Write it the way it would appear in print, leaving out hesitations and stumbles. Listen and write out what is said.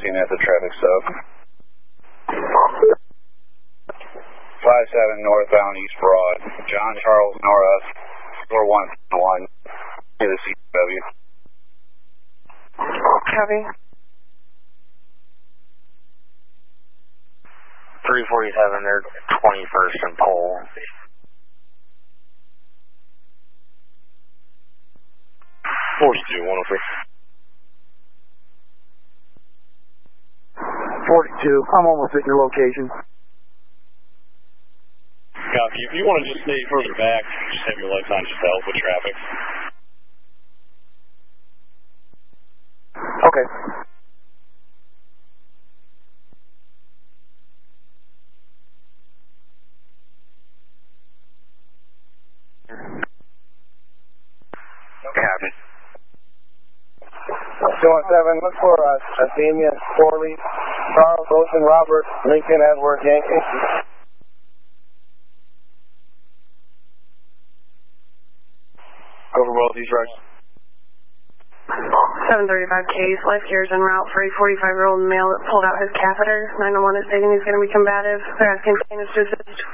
seen at the traffic stop. 57 northbound East Broad, John Charles North, floor 1 to the CW. Copy. 347, they're 21st and Pole. 42, 103. 42, I'm almost at your location. Copy. If you want to just stay further back, just have your lights on just to help with traffic. Okay. Copy. 217, look for Damian Corley, Charles Ocean Robert, Lincoln Edward Yankee. Over both these rides. 735 case, life care is en route for a 45-year-old male that pulled out his catheter. 911 is stating he's going to be combative. They're asking plaintiffs to assist.